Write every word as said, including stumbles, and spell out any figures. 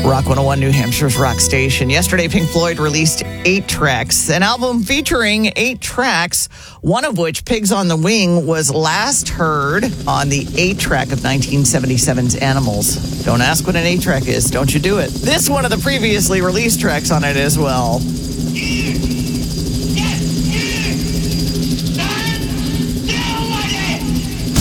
Rock one oh one, New Hampshire's rock station. Yesterday, Pink Floyd released Eight Tracks, an album featuring eight tracks, one of which, Pigs on the Wing, was last heard on the eight track of nineteen seventy-seven's Animals. Don't ask what an eight track is. Don't you do it. This one of the previously released tracks on it as well.